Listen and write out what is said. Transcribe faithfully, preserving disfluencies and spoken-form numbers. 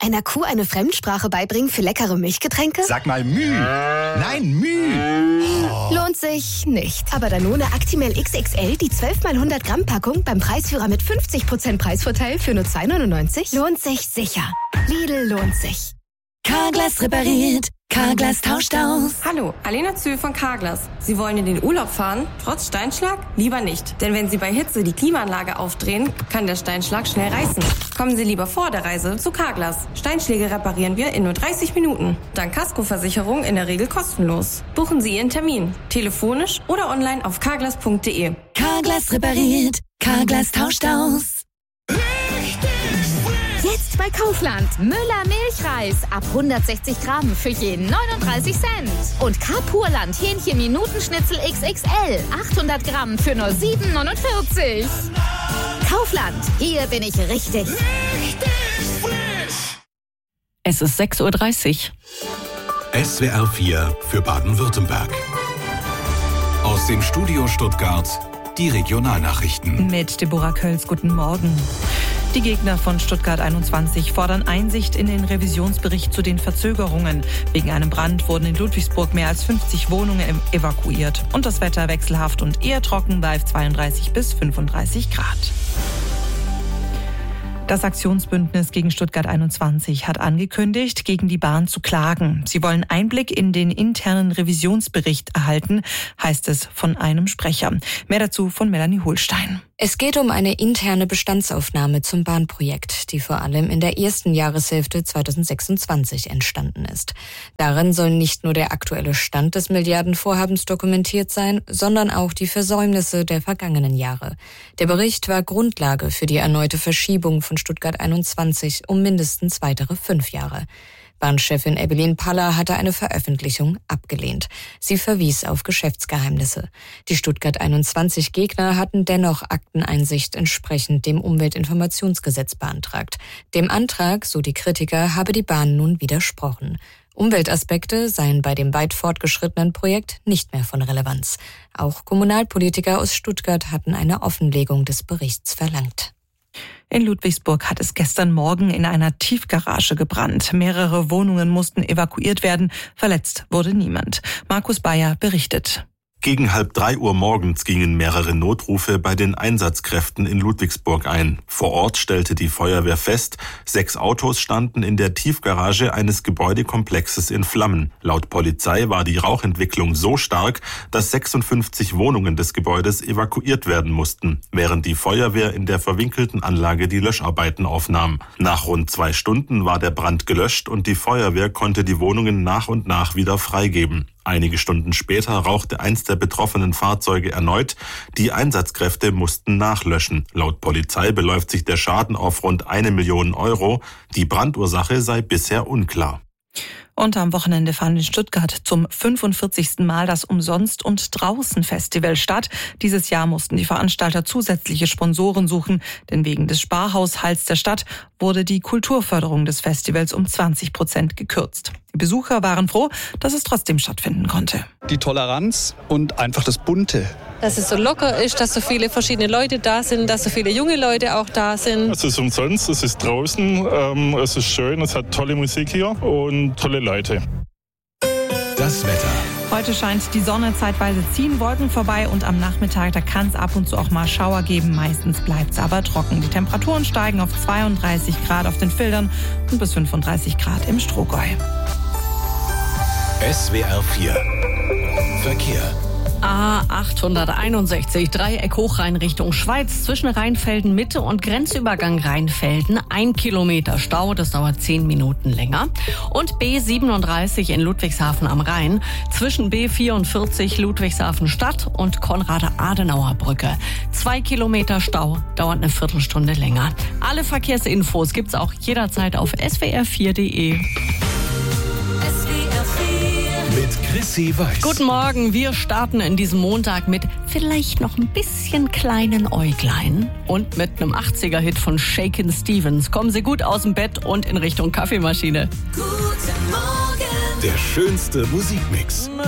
Einer Kuh eine Fremdsprache beibringen für leckere Milchgetränke? Sag mal Müh. Nein, Müh. Oh. Lohnt sich nicht. Aber Danone Actimel X X L, die zwölf mal hundert Gramm Packung beim Preisführer mit fünfzig Prozent Preisvorteil für nur zwei neunundneunzig, lohnt sich sicher. Lidl lohnt sich. Carglass repariert. Carglass tauscht aus. Hallo, Alena Zühl von Carglass. Sie wollen in den Urlaub fahren, trotz Steinschlag? Lieber nicht. Denn wenn Sie bei Hitze die Klimaanlage aufdrehen, kann der Steinschlag schnell reißen. Kommen Sie lieber vor der Reise zu Carglass. Steinschläge reparieren wir in nur dreißig Minuten. Dank Kaskoversicherung in der Regel kostenlos. Buchen Sie Ihren Termin. Telefonisch oder online auf carglass punkt de. Carglass repariert. Carglass tauscht aus. Jetzt bei Kaufland. Müller Milchreis ab hundertsechzig Gramm für jeden neununddreißig Cent. Und Carpurland Hähnchen-Minutenschnitzel X X L achthundert Gramm für nur sieben neunundvierzig. Kaufland, hier bin ich richtig. Richtig frisch. Es ist sechs Uhr dreißig. S W R vier für Baden-Württemberg. Aus dem Studio Stuttgart die Regionalnachrichten. Mit Deborah Kölz, guten Morgen. Die Gegner von Stuttgart einundzwanzig fordern Einsicht in den Revisionsbericht zu den Verzögerungen. Wegen einem Brand wurden in Ludwigsburg mehr als fünfzig Wohnungen evakuiert. Und das Wetter wechselhaft und eher trocken bei zweiunddreißig bis fünfunddreißig Grad. Das Aktionsbündnis gegen Stuttgart einundzwanzig hat angekündigt, gegen die Bahn zu klagen. Sie wollen Einblick in den internen Revisionsbericht erhalten, heißt es von einem Sprecher. Mehr dazu von Melanie Holstein. Es geht um eine interne Bestandsaufnahme zum Bahnprojekt, die vor allem in der ersten Jahreshälfte zweitausendsechsundzwanzig entstanden ist. Darin soll nicht nur der aktuelle Stand des Milliardenvorhabens dokumentiert sein, sondern auch die Versäumnisse der vergangenen Jahre. Der Bericht war Grundlage für die erneute Verschiebung von Stuttgart einundzwanzig um mindestens weitere fünf Jahre. Bahnchefin Ebbelin Paller hatte eine Veröffentlichung abgelehnt. Sie verwies auf Geschäftsgeheimnisse. Die Stuttgart einundzwanzig Gegner hatten dennoch Akteneinsicht entsprechend dem Umweltinformationsgesetz beantragt. Dem Antrag, so die Kritiker, habe die Bahn nun widersprochen. Umweltaspekte seien bei dem weit fortgeschrittenen Projekt nicht mehr von Relevanz. Auch Kommunalpolitiker aus Stuttgart hatten eine Offenlegung des Berichts verlangt. In Ludwigsburg hat es gestern Morgen in einer Tiefgarage gebrannt. Mehrere Wohnungen mussten evakuiert werden. Verletzt wurde niemand. Markus Bayer berichtet. Gegen halb drei Uhr morgens gingen mehrere Notrufe bei den Einsatzkräften in Ludwigsburg ein. Vor Ort stellte die Feuerwehr fest, sechs Autos standen in der Tiefgarage eines Gebäudekomplexes in Flammen. Laut Polizei war die Rauchentwicklung so stark, dass sechsundfünfzig Wohnungen des Gebäudes evakuiert werden mussten, während die Feuerwehr in der verwinkelten Anlage die Löscharbeiten aufnahm. Nach rund zwei Stunden war der Brand gelöscht und die Feuerwehr konnte die Wohnungen nach und nach wieder freigeben. Einige Stunden später rauchte eins der betroffenen Fahrzeuge erneut. Die Einsatzkräfte mussten nachlöschen. Laut Polizei beläuft sich der Schaden auf rund eine Million Euro. Die Brandursache sei bisher unklar. Und am Wochenende fand in Stuttgart zum fünfundvierzigsten Mal das Umsonst- und Draußen-Festival statt. Dieses Jahr mussten die Veranstalter zusätzliche Sponsoren suchen, denn wegen des Sparhaushalts der Stadt wurde die Kulturförderung des Festivals um zwanzig Prozent gekürzt. Die Besucher waren froh, dass es trotzdem stattfinden konnte. Die Toleranz und einfach das Bunte. Dass es so locker ist, dass so viele verschiedene Leute da sind, dass so viele junge Leute auch da sind. Es ist umsonst, es ist draußen, ähm, es ist schön, es hat tolle Musik hier und tolle Leute. Das Wetter. Heute scheint die Sonne, zeitweise ziehen Wolken vorbei und am Nachmittag, da kann es ab und zu auch mal Schauer geben. Meistens bleibt es aber trocken. Die Temperaturen steigen auf zweiunddreißig Grad auf den Fildern und bis fünfunddreißig Grad im Strohgäu. S W R vier Verkehr. A achthunderteinundsechzig, Dreieck Hochrhein Richtung Schweiz, zwischen Rheinfelden Mitte und Grenzübergang Rheinfelden. Ein Kilometer Stau, das dauert zehn Minuten länger. Und B siebenunddreißig in Ludwigshafen am Rhein, zwischen B vierundvierzig Ludwigshafen Stadt und Konrad-Adenauer-Brücke. Zwei Kilometer Stau, dauert eine Viertelstunde länger. Alle Verkehrsinfos gibt's auch jederzeit auf s w r vier punkt de. Mit Chrissy Weiß. Guten Morgen, wir starten in diesem Montag mit vielleicht noch ein bisschen kleinen Äuglein und mit einem achtziger-Hit von Shakin' Stevens. Kommen Sie gut aus dem Bett und in Richtung Kaffeemaschine. Guten Morgen. Der schönste Musikmix.